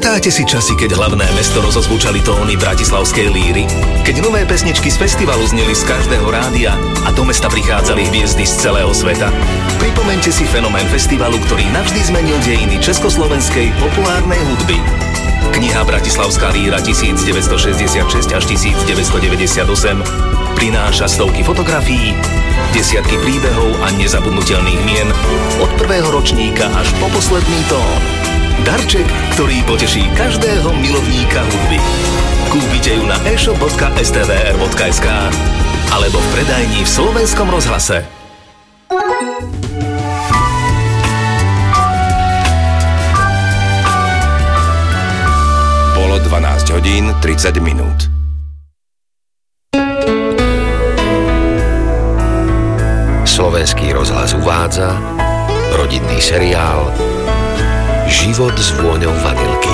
Pamätáte si časy, keď hlavné mesto rozozvučali tóny bratislavskej líry? Keď nové pesničky z festivalu zneli z každého rádia a do mesta prichádzali hviezdy z celého sveta? Pripomeňte si fenomén festivalu, ktorý navždy zmenil dejiny československej populárnej hudby. Kniha Bratislavská líra 1966 až 1998 prináša stovky fotografií, desiatky príbehov a nezabudnutelných mien od prvého ročníka až po posledný tón. Darček, ktorý poteší každého milovníka hudby. Kúpite ju na e-shop.stvr.sk alebo v predajni v Slovenskom rozhlase. Bolo 12 hodín 30 minút. Slovenský rozhlas uvádza rodinný seriál Život s vôňou vanilky.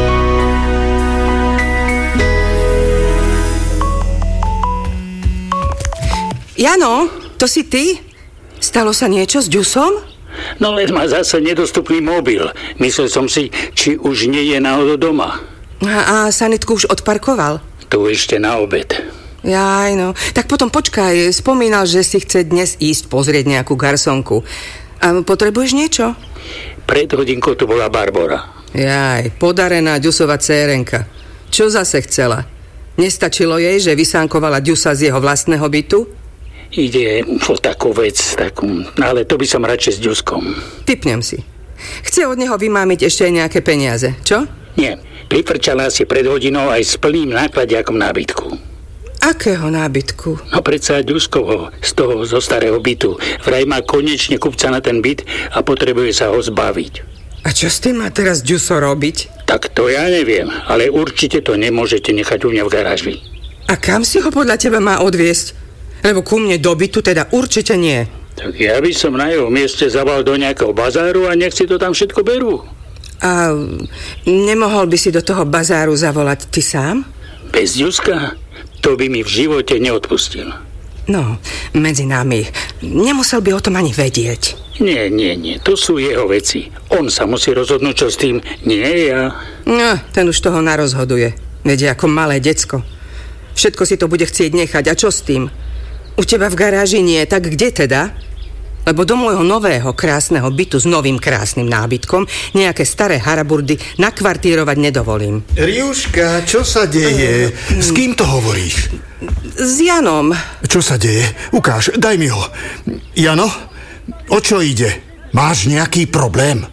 Jano, to si ty? Stalo sa niečo s Ďusom? No len má zase nedostupný mobil. Myslel som si, či už nie je náhodou doma. A sanitku už odparkoval? Tu ešte na obed. Jaj, no. Tak potom počkaj, spomínal, že si chce dnes ísť pozrieť nejakú garsonku. A potrebuješ niečo? Pred hodinkou tu bola Barbora. Jaj, podarená Ďusova cérenka. Čo zase chcela? Nestačilo jej, že vysánkovala Ďusa z jeho vlastného bytu? Ide o takú vec, ale to by som radšej s Ďuskom. Tipnem si. Chce od neho vymámiť ešte aj nejaké peniaze, čo? Nie, prifrčala si pred hodinou aj s plným nákladiakom nábytku. Akého nábytku? No predsa Ďuskovo, zo starého bytu. Vraj má konečne kupca na ten byt a potrebuje sa ho zbaviť. A čo s tým má teraz Ďuso robiť? Tak to ja neviem, ale určite to nemôžete nechať u mňa v garáži. A kam si ho podľa teba má odviesť? Lebo ku mne do bytu teda určite nie. Tak ja by som na jeho mieste zaval do nejakého bazáru a nech si to tam všetko berú. A nemohol by si do toho bazáru zavolať ty sám? Bez Ďuska? To by mi v živote neodpustil. No, medzi nami. Nemusel by o tom ani vedieť. Nie. To sú jeho veci. On sa musí rozhodnúť, čo s tým. Nie ja. No, ten už toho narozhoduje. Veď ako malé decko. Všetko si to bude chcieť nechať. A čo s tým? U teba v garáži nie, tak kde teda? Lebo do môjho nového krásneho bytu s novým krásnym nábytkom nejaké staré haraburdy nakvartírovať nedovolím. Riuška, čo sa deje? S kým to hovoríš? S Janom. Čo sa deje? Ukáž, daj mi ho. Jano, o čo ide? Máš nejaký problém?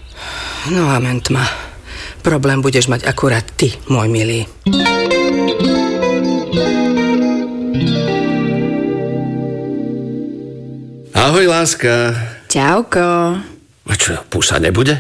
No amen tma. Problém budeš mať akurát ty, môj milý. Ahoj, láska. Čauko. A čo, pusa nebude?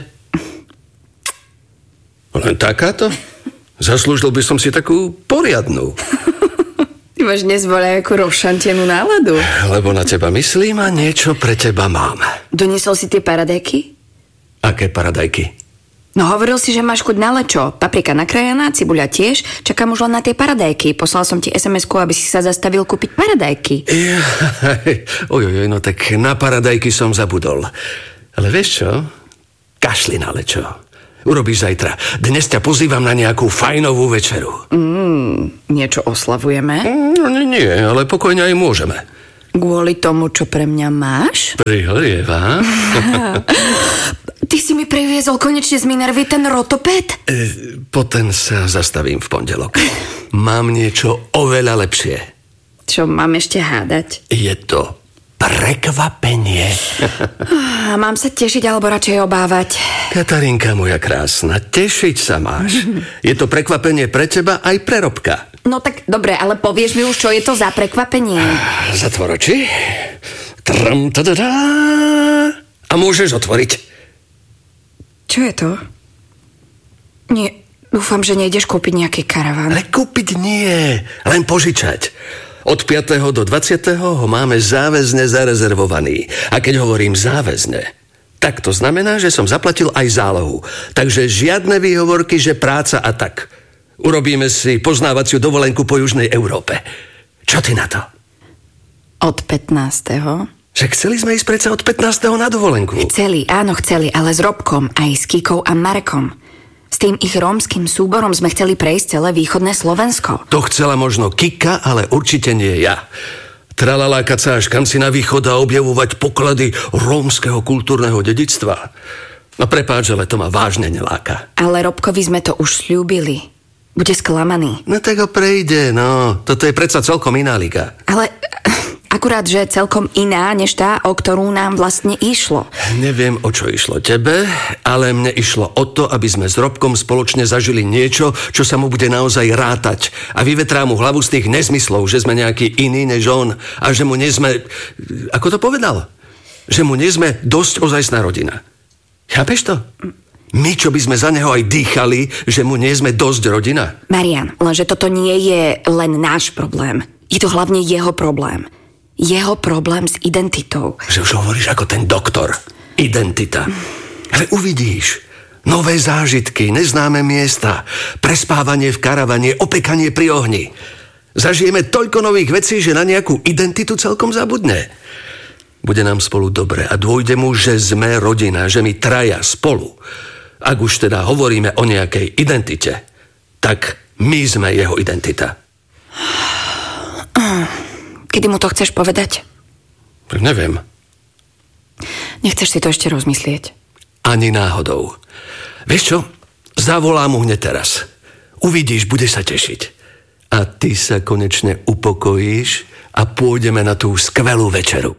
Len takáto? Zaslúžil by som si takú poriadnu. Ty máš dnes voľajakú rozšantenú náladu. Lebo na teba myslím a niečo pre teba mám. Doniesol si tie paradajky? Aké paradajky? No hovoril si, že máš chuť na lečo. Paprika nakrájaná, cibuľa tiež. Čakám už len na tie paradajky. Poslal som ti SMS-ku, aby si sa zastavil kúpiť paradajky. Ojoj, no tak na paradajky som zabudol. Ale vieš čo? Kašli na lečo. Urobíš zajtra. Dnes ťa pozývam na nejakú fajnovú večeru. Niečo oslavujeme? Nie, ale pokojne aj môžeme. Kvôli tomu, čo pre mňa máš? Prihlieva. Ty si mi priviezol konečne z Minervy ten rotoped? Potom sa zastavím v pondelok. Mám niečo oveľa lepšie. Čo mám ešte hádať? Je to prekvapenie. Mám sa tešiť alebo radšej obávať? Katarinka moja krásna, tešiť sa máš. Je to prekvapenie pre teba aj pre Robka. No tak dobre, ale povieš mi už, čo je to za prekvapenie? Zatvor oči. A môžeš otvoriť. Čo je to? Nie, dúfam, že nejdeš kúpiť nejaký karaván. Ale kúpiť nie, len požičať. Od 5. do 20. ho máme záväzne zarezervovaný. A keď hovorím záväzne, tak to znamená, že som zaplatil aj zálohu. Takže žiadne výhovorky, že práca a tak. Urobíme si poznávaciu dovolenku po južnej Európe. Čo ty na to? Od 15. Však chceli sme ísť predsa od 15. na dovolenku. Chceli, áno chceli, ale s Robkom, aj s Kikou a Marekom. S tým ich rómskym súborom sme chceli prejsť celé východné Slovensko. To chcela možno Kika, ale určite nie ja. Tralalákať sa až kam si na východ a objavovať poklady rómskeho kultúrneho dedičstva. No prepáč, ale to ma vážne neláka. Ale Robkovi sme to už sľúbili. Bude sklamaný. No tak ho prejde, no. Toto je predsa celkom iná liga. Ale akurát, že celkom iná, než tá, o ktorú nám vlastne išlo. Neviem, o čo išlo tebe, ale mne išlo o to, aby sme s Robkom spoločne zažili niečo, čo sa mu bude naozaj rátať. A vyvetrá mu hlavu z tých nezmyslov, že sme nejaký iný než on a že mu nie sme... Ako to povedal? Že mu nie sme dosť ozajstná rodina. Chápeš to? My, čo by sme za neho aj dýchali, že mu nie sme dosť rodina. Marian, lenže toto nie je len náš problém. Je to hlavne jeho problém. Jeho problém s identitou. Že už hovoríš ako ten doktor. Identita. Ale uvidíš. Nové zážitky, neznáme miesta, prespávanie v karavane, opekanie pri ohni. Zažijeme toľko nových vecí, že na nejakú identitu celkom zabudne. Bude nám spolu dobre a dôjde mu, že sme rodina, že my traja spolu. Ak už teda hovoríme o nejakej identite, tak my sme jeho identita. Kedy mu to chceš povedať? Neviem. Nechceš si to ešte rozmyslieť? Ani náhodou. Vieš čo? Zavolám mu hneď teraz. Uvidíš, budeš sa tešiť. A ty sa konečne upokojíš a pôjdeme na tú skvelú večeru.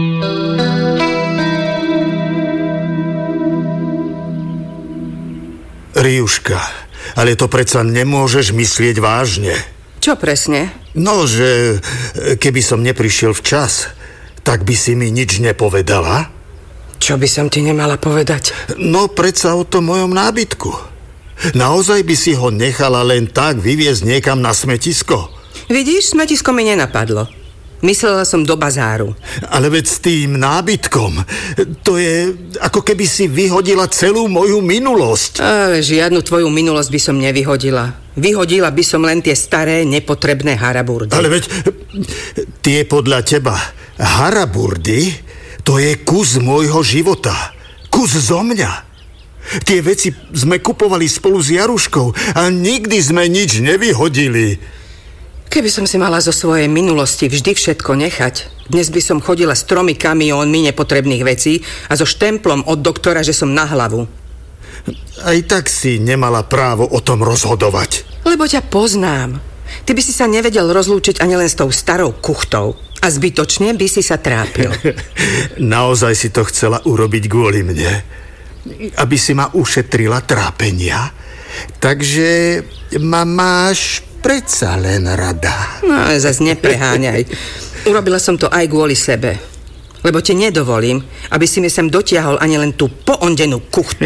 Riuška, ale to predsa nemôžeš myslieť vážne. Čo presne? No, že keby som neprišiel včas, tak by si mi nič nepovedala? Čo by som ti nemala povedať? No, predsa o tom mojom nábytku. Naozaj by si ho nechala len tak vyviezť niekam na smetisko? Vidíš, smetisko mi nenapadlo. Myslela som do bazáru. Ale veď s tým nábytkom, to je ako keby si vyhodila celú moju minulosť. Ale žiadnu tvoju minulosť by som nevyhodila. Vyhodila by som len tie staré, nepotrebné haraburdy. Ale veď tie podľa teba haraburdy, to je kus môjho života. Kus zo mňa. Tie veci sme kupovali spolu s Jaruškou a nikdy sme nič nevyhodili. Keby som si mala zo svojej minulosti vždy všetko nechať, dnes by som chodila s 3 kamiónmi nepotrebných vecí a so štemplom od doktora, že som na hlavu. Aj tak si nemala právo o tom rozhodovať. Lebo ťa poznám. Ty by si sa nevedel rozlúčiť ani len s tou starou kuchtou. A zbytočne by si sa trápil. Naozaj si to chcela urobiť kvôli mne? Aby si ma ušetrila trápenia? Takže ma máš predsa len rada. No, ale zas nepreháňaj. Urobila som to aj kvôli sebe. Lebo ti nedovolím, aby si mi sem dotiahol ani len tú poondenú kuchtu.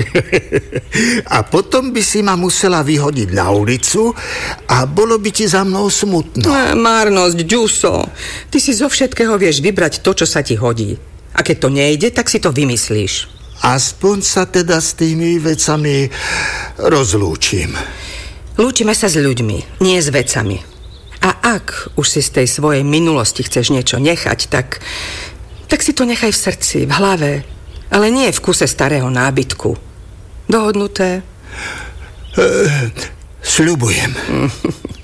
A potom by si ma musela vyhodiť na ulicu a bolo by ti za mnou smutno. Márnosť, Ďuso. Ty si zo všetkého vieš vybrať to, čo sa ti hodí. A keď to nejde, tak si to vymyslíš. Aspoň sa teda s tými vecami rozlúčim. Lúčime sa s ľuďmi, nie s vecami. A ak už si z tej svojej minulosti chceš niečo nechať, tak si to nechaj v srdci, v hlave, ale nie v kuse starého nábytku. Dohodnuté? Sľubujem.